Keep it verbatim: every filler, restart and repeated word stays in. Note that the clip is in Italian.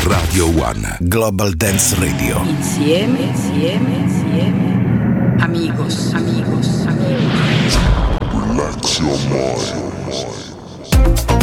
Radio One Global Dance Radio. Insieme, insieme, insieme. Amigos, amigos, amigos. Relax your mind.